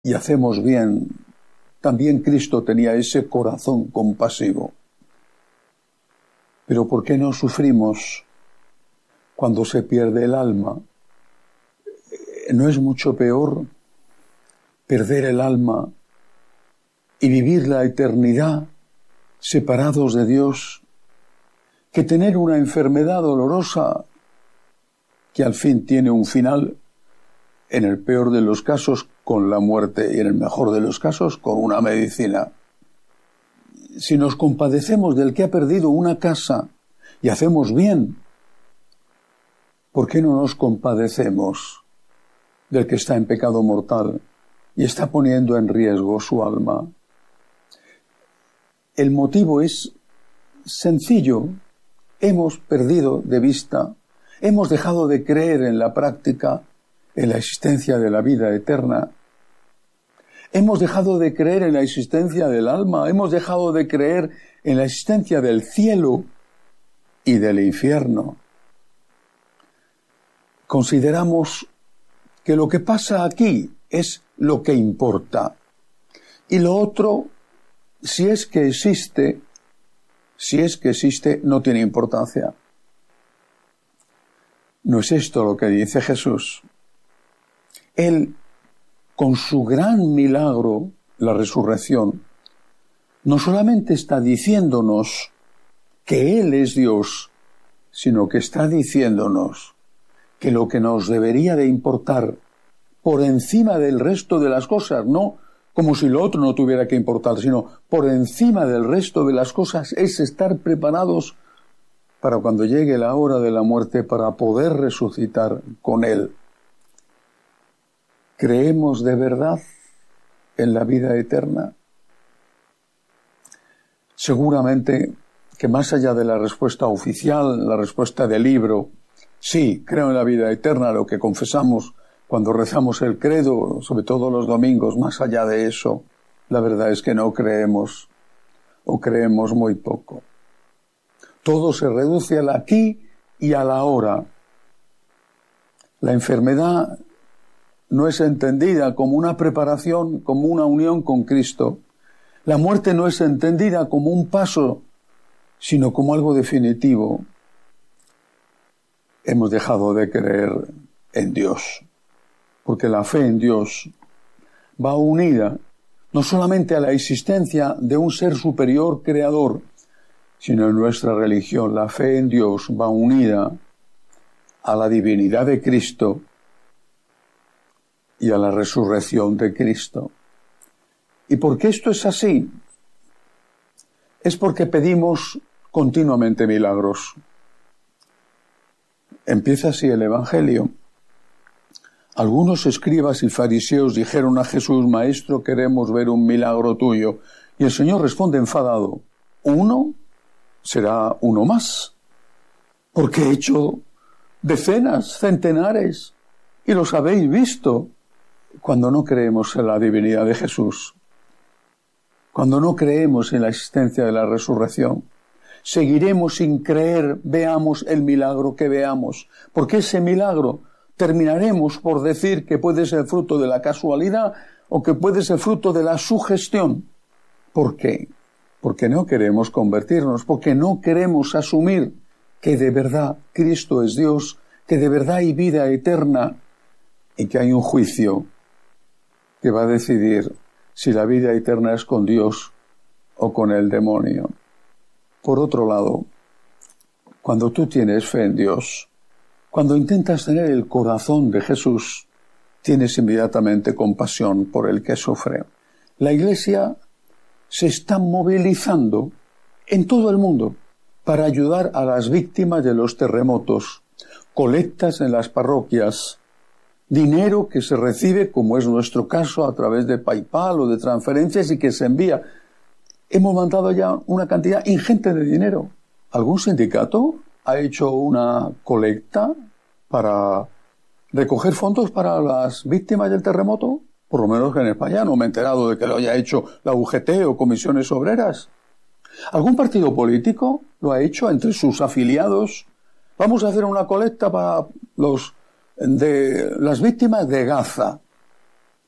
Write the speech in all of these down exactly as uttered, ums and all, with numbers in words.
y hacemos bien. También Cristo tenía ese corazón compasivo. Pero ¿por qué no sufrimos cuando se pierde el alma? ¿No es mucho peor perder el alma y vivir la eternidad separados de Dios que tener una enfermedad dolorosa que al fin tiene un final, en el peor de los casos con la muerte y en el mejor de los casos con una medicina? Si nos compadecemos del que ha perdido una casa y hacemos bien, ¿por qué no nos compadecemos del que está en pecado mortal y está poniendo en riesgo su alma? El motivo es sencillo. Hemos perdido de vista, hemos dejado de creer en la práctica, en la existencia de la vida eterna. Hemos dejado de creer en la existencia del alma, hemos dejado de creer en la existencia del cielo y del infierno. Consideramos que lo que pasa aquí es lo que importa. Y lo otro, si es que existe, si es que existe, no tiene importancia. No es esto lo que dice Jesús. Él, con su gran milagro, la resurrección, no solamente está diciéndonos que Él es Dios, sino que está diciéndonos que lo que nos debería de importar por encima del resto de las cosas, no como si lo otro no tuviera que importar, sino por encima del resto de las cosas, es estar preparados para cuando llegue la hora de la muerte, para poder resucitar con Él. ¿Creemos de verdad en la vida eterna? Seguramente que más allá de la respuesta oficial, la respuesta del libro, sí, creo en la vida eterna, lo que confesamos cuando rezamos el credo, sobre todo los domingos, más allá de eso, la verdad es que no creemos, o creemos muy poco. Todo se reduce al aquí y a la ahora. La enfermedad no es entendida como una preparación, como una unión con Cristo. La muerte no es entendida como un paso, sino como algo definitivo. Hemos dejado de creer en Dios, porque la fe en Dios va unida no solamente a la existencia de un ser superior creador, sino en nuestra religión la fe en Dios va unida a la divinidad de Cristo y a la resurrección de Cristo. ¿Y por qué esto es así? Es porque pedimos continuamente milagros. Empieza así el Evangelio. Algunos escribas y fariseos dijeron a Jesús: Maestro, queremos ver un milagro tuyo. Y el Señor responde enfadado: ¿Uno? Será uno más, porque he hecho decenas, centenares, y los habéis visto. Cuando no creemos en la divinidad de Jesús, cuando no creemos en la existencia de la resurrección, seguiremos sin creer, veamos el milagro que veamos, porque ese milagro terminaremos por decir que puede ser fruto de la casualidad o que puede ser fruto de la sugestión. ¿Por qué? Porque no queremos convertirnos, porque no queremos asumir que de verdad Cristo es Dios, que de verdad hay vida eterna y que hay un juicio que va a decidir si la vida eterna es con Dios o con el demonio. Por otro lado, cuando tú tienes fe en Dios, cuando intentas tener el corazón de Jesús, tienes inmediatamente compasión por el que sufre. La Iglesia se está movilizando en todo el mundo para ayudar a las víctimas de los terremotos, colectas en las parroquias, dinero que se recibe, como es nuestro caso, a través de PayPal o de transferencias y que se envía. Hemos mandado ya una cantidad ingente de dinero. ¿Algún sindicato ha hecho una colecta para recoger fondos para las víctimas del terremoto? Por lo menos que en España no me he enterado de que lo haya hecho la U G T o comisiones obreras. ¿Algún partido político lo ha hecho entre sus afiliados? Vamos a hacer una colecta para los de las víctimas de Gaza.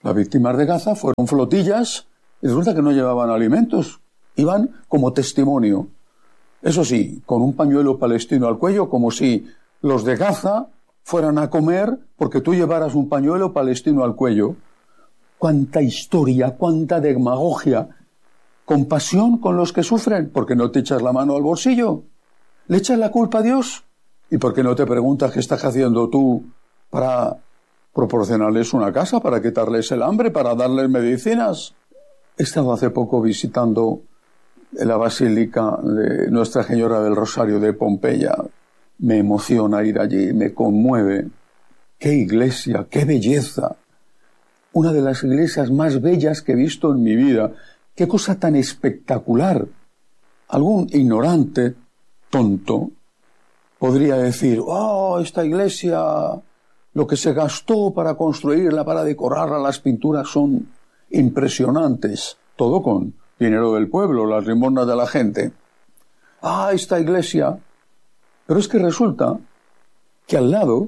Las víctimas de Gaza fueron flotillas y resulta que no llevaban alimentos. Iban como testimonio. Eso sí, con un pañuelo palestino al cuello, como si los de Gaza fueran a comer porque tú llevaras un pañuelo palestino al cuello. Cuánta historia, cuánta demagogia. Compasión con los que sufren, porque no te echas la mano al bolsillo. ¿Le echas la culpa a Dios? ¿Y por qué no te preguntas qué estás haciendo tú para proporcionarles una casa, para quitarles el hambre, para darles medicinas? He estado hace poco visitando la Basílica de Nuestra Señora del Rosario de Pompeya. Me emociona ir allí, me conmueve. ¡Qué iglesia, qué belleza! Una de las iglesias más bellas que he visto en mi vida. ¡Qué cosa tan espectacular! Algún ignorante, tonto, podría decir, oh, esta iglesia, lo que se gastó para construirla, para decorarla, las pinturas son impresionantes. Todo con dinero del pueblo, las limosnas de la gente. Ah, esta iglesia. Pero es que resulta que al lado,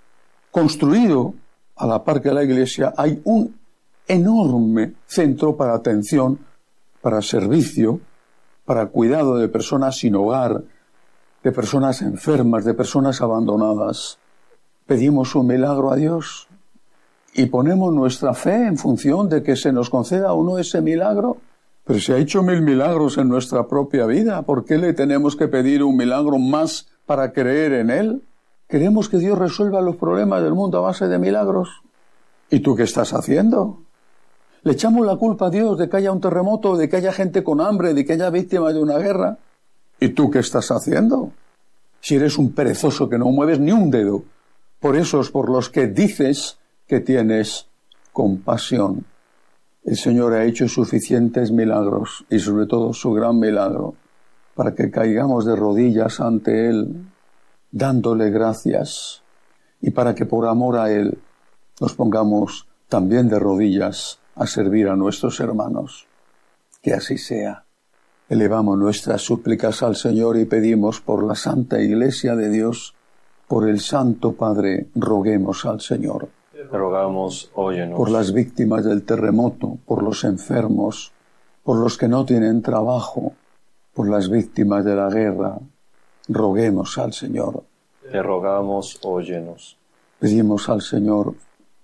construido a la par que la iglesia, hay un enorme centro para atención, para servicio, para cuidado de personas sin hogar, de personas enfermas, de personas abandonadas. Pedimos un milagro a Dios y ponemos nuestra fe en función de que se nos conceda o no ese milagro. Pero se ha hecho mil milagros en nuestra propia vida. ¿Por qué le tenemos que pedir un milagro más para creer en Él? Queremos que Dios resuelva los problemas del mundo a base de milagros. ¿Y tú qué estás haciendo? ¿Le echamos la culpa a Dios de que haya un terremoto, de que haya gente con hambre, de que haya víctimas de una guerra? ¿Y tú qué estás haciendo? Si eres un perezoso que no mueves ni un dedo, por esos por los que dices que tienes compasión. El Señor ha hecho suficientes milagros y sobre todo su gran milagro para que caigamos de rodillas ante Él, dándole gracias, y para que por amor a Él nos pongamos también de rodillas a servir a nuestros hermanos. Que así sea. Elevamos nuestras súplicas al Señor y pedimos por la Santa Iglesia de Dios, por el Santo Padre, roguemos al Señor. Te rogamos, óyenos. Por las víctimas del terremoto, por los enfermos, por los que no tienen trabajo, por las víctimas de la guerra, roguemos al Señor. Te rogamos, óyenos. Pedimos al Señor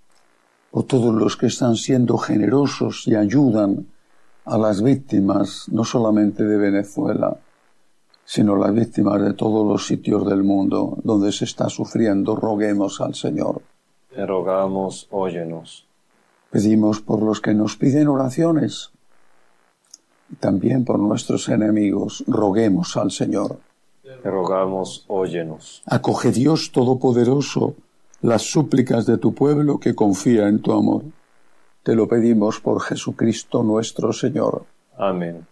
por todos los que están siendo generosos y ayudan a las víctimas, no solamente de Venezuela, sino las víctimas de todos los sitios del mundo donde se está sufriendo. Roguemos al Señor. Te rogamos, óyenos. Pedimos por los que nos piden oraciones y también por nuestros enemigos. Roguemos al Señor. Te rogamos, óyenos. Acoge, Dios Todopoderoso, las súplicas de tu pueblo que confía en tu amor. Te lo pedimos por Jesucristo nuestro Señor. Amén.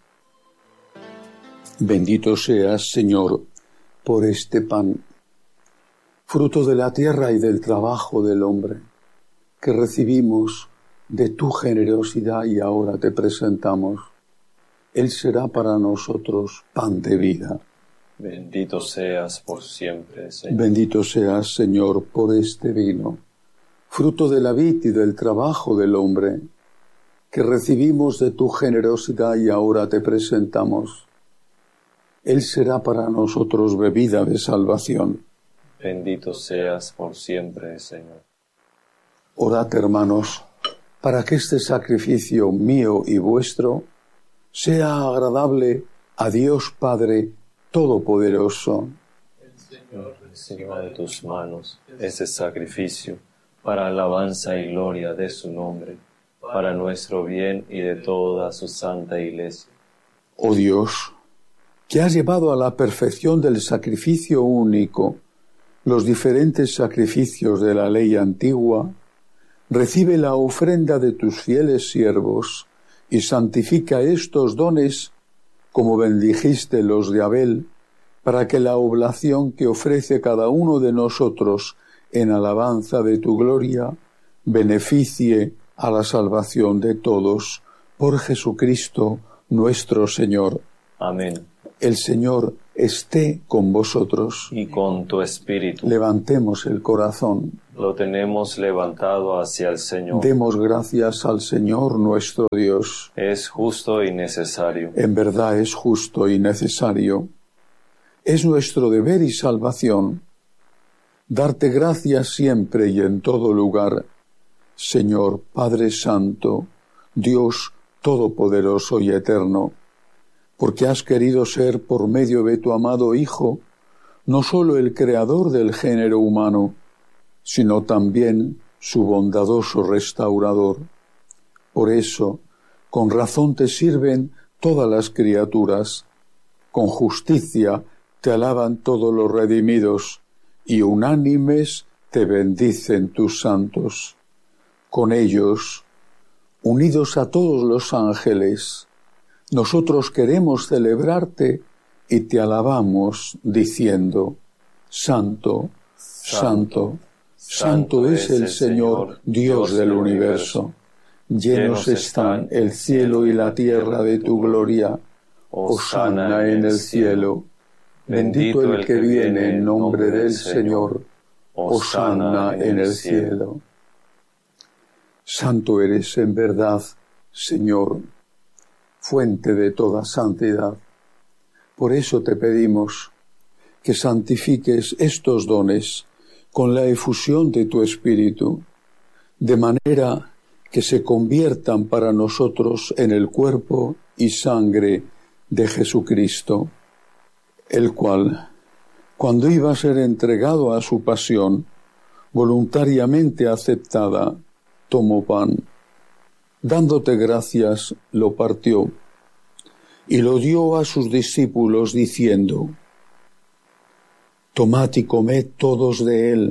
Bendito seas, Señor, por este pan, fruto de la tierra y del trabajo del hombre, que recibimos de tu generosidad y ahora te presentamos. Él será para nosotros pan de vida. Bendito seas por siempre, Señor. Bendito seas, Señor, por este vino, fruto de la vid y del trabajo del hombre, que recibimos de tu generosidad y ahora te presentamos. Él será para nosotros bebida de salvación. Bendito seas por siempre, Señor. Orad, hermanos, para que este sacrificio mío y vuestro sea agradable a Dios Padre Todopoderoso. El Señor reciba de tus manos ese sacrificio para alabanza y gloria de su nombre, para nuestro bien y de toda su santa Iglesia. Oh Dios, que has llevado a la perfección del sacrificio único los diferentes sacrificios de la ley antigua, recibe la ofrenda de tus fieles siervos y santifica estos dones como bendijiste los de Abel, para que la oblación que ofrece cada uno de nosotros en alabanza de tu gloria beneficie a la salvación de todos, por Jesucristo nuestro Señor. Amén. El Señor esté con vosotros. Y con tu espíritu. Levantemos el corazón. Lo tenemos levantado hacia el Señor. Demos gracias al Señor nuestro Dios. Es justo y necesario. En verdad es justo y necesario. Es nuestro deber y salvación darte gracias siempre y en todo lugar, Señor Padre Santo, Dios Todopoderoso y Eterno, porque has querido ser por medio de tu amado Hijo, no sólo el creador del género humano, sino también su bondadoso restaurador. Por eso, con razón te sirven todas las criaturas, con justicia te alaban todos los redimidos, y unánimes te bendicen tus santos. Con ellos, unidos a todos los ángeles, nosotros queremos celebrarte y te alabamos diciendo, Santo, Santo, Santo es el Señor, Dios del universo. Llenos están el cielo y la tierra de tu gloria. Hosana en el cielo. Bendito el que viene en nombre del Señor. Hosana en el cielo. Santo eres en verdad, Señor, fuente de toda santidad. Por eso te pedimos que santifiques estos dones con la efusión de tu Espíritu, de manera que se conviertan para nosotros en el cuerpo y sangre de Jesucristo, el cual, cuando iba a ser entregado a su pasión, voluntariamente aceptada, tomó pan, dándote gracias, lo partió, y lo dio a sus discípulos, diciendo, Tomad y comed todos de él,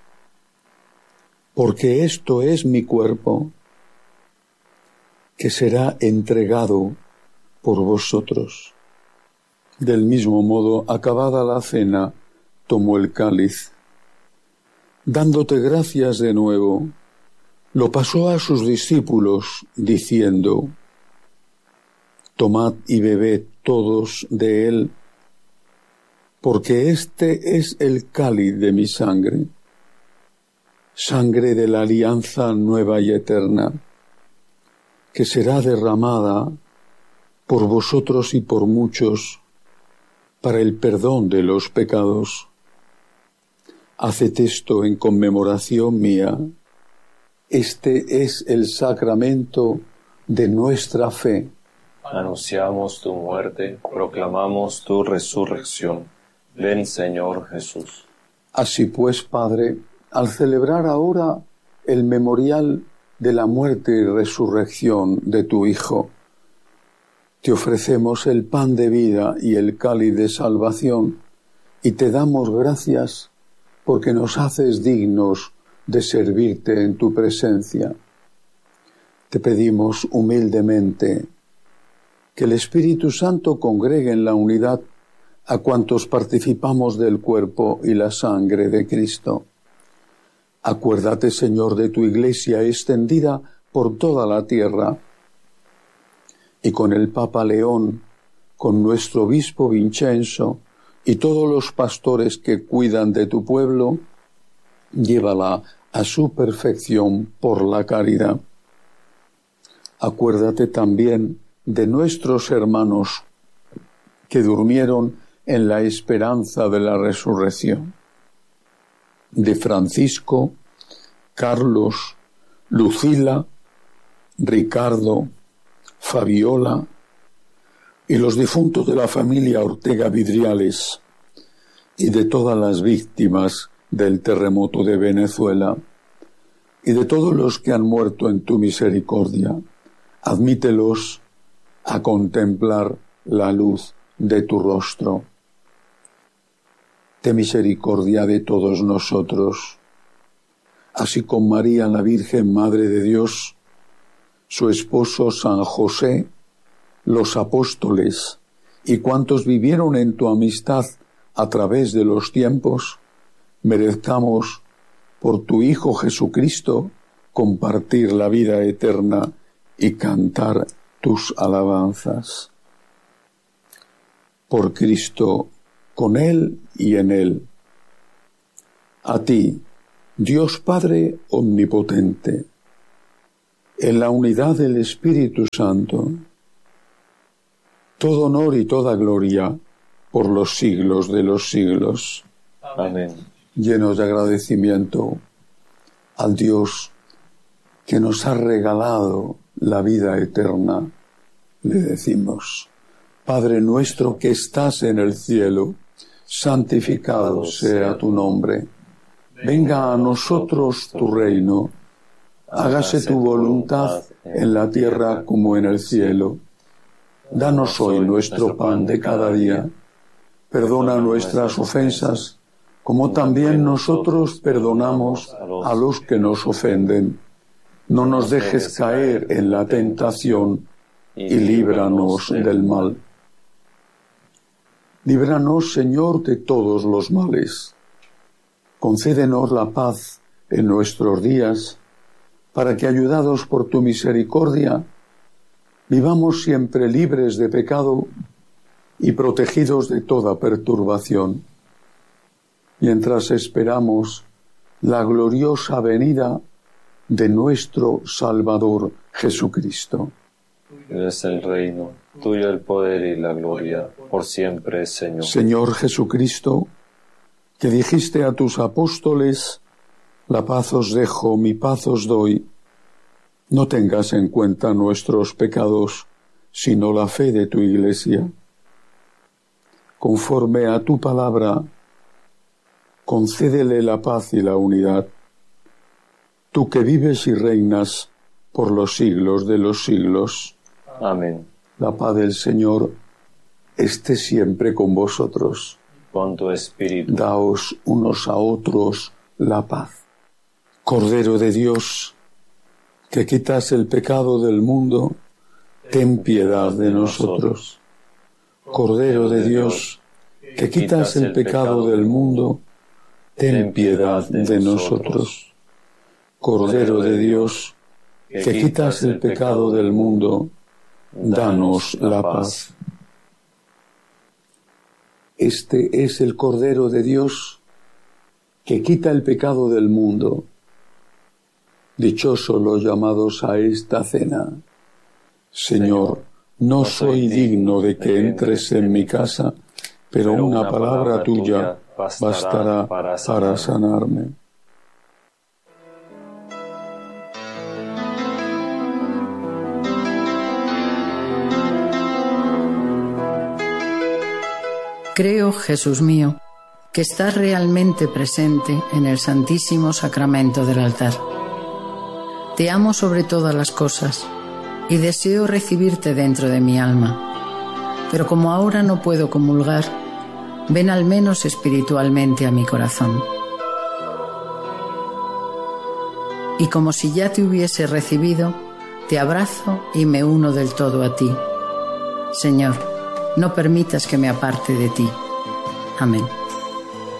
porque esto es mi cuerpo, que será entregado por vosotros. Del mismo modo, acabada la cena, tomó el cáliz. Dándote gracias de nuevo, lo pasó a sus discípulos, diciendo, Tomad y bebed todos de él, porque este es el cáliz de mi sangre, sangre de la alianza nueva y eterna, que será derramada por vosotros y por muchos para el perdón de los pecados. Haced esto en conmemoración mía. Este es el sacramento de nuestra fe. Anunciamos tu muerte, proclamamos tu resurrección. Ven, Señor Jesús. Así pues, Padre, al celebrar ahora el memorial de la muerte y resurrección de tu Hijo, te ofrecemos el pan de vida y el cáliz de salvación, y te damos gracias porque nos haces dignos de servirte en tu presencia. Te pedimos humildemente que el Espíritu Santo congregue en la unidad a cuantos participamos del cuerpo y la sangre de Cristo. Acuérdate, Señor, de tu Iglesia extendida por toda la tierra, y con el Papa León, con nuestro obispo Vincenzo y todos los pastores que cuidan de tu pueblo, llévala a su perfección por la caridad. Acuérdate también de nuestros hermanos que durmieron en la esperanza de la resurrección, de Francisco, Carlos, Lucila, Ricardo, Fabiola y los difuntos de la familia Ortega Vidriales y de todas las víctimas del terremoto de Venezuela y de todos los que han muerto en tu misericordia. Admítelos a contemplar la luz de tu rostro. Ten misericordia de todos nosotros, así con María la Virgen Madre de Dios, su esposo San José, los apóstoles y cuantos vivieron en tu amistad a través de los tiempos, merezcamos por tu Hijo Jesucristo compartir la vida eterna y cantar tus alabanzas. Por Cristo con Él y en Él. A ti, Dios Padre omnipotente, en la unidad del Espíritu Santo, todo honor y toda gloria por los siglos de los siglos. Amén. Llenos de agradecimiento al Dios que nos ha regalado la vida eterna, le decimos: Padre nuestro que estás en el cielo, santificado sea tu nombre. Venga a nosotros tu reino. Hágase tu voluntad en la tierra como en el cielo. Danos hoy nuestro pan de cada día. Perdona nuestras ofensas, como también nosotros perdonamos a los que nos ofenden. No nos dejes caer en la tentación y líbranos del mal. Líbranos, Señor, de todos los males. Concédenos la paz en nuestros días, para que, ayudados por tu misericordia, vivamos siempre libres de pecado y protegidos de toda perturbación, mientras esperamos la gloriosa venida de nuestro Salvador Jesucristo. Tuyo es el reino, tuyo el poder y la gloria, por siempre, Señor. Señor Jesucristo, que dijiste a tus apóstoles: la paz os dejo, mi paz os doy. No tengas en cuenta nuestros pecados, sino la fe de tu Iglesia. Conforme a tu palabra, concédele la paz y la unidad. Tú que vives y reinas por los siglos de los siglos. Amén. La paz del Señor esté siempre con vosotros. Con tu espíritu. Daos unos a otros la paz. Cordero de Dios, que quitas el pecado del mundo, ten piedad de nosotros. Cordero de Dios, que quitas el pecado del mundo, ten piedad de nosotros. Cordero de Dios, que quitas el pecado del mundo, danos la paz. Este es el Cordero de Dios, que quita el pecado del mundo. Dichosos los llamados a esta cena. Señor, no soy digno de que entres en mi casa, pero una palabra tuya bastará para sanarme. Creo, Jesús mío, que estás realmente presente en el Santísimo Sacramento del altar. Te amo sobre todas las cosas y deseo recibirte dentro de mi alma. Pero como ahora no puedo comulgar, ven al menos espiritualmente a mi corazón. Y como si ya te hubiese recibido, te abrazo y me uno del todo a ti. Señor, no permitas que me aparte de ti. Amén.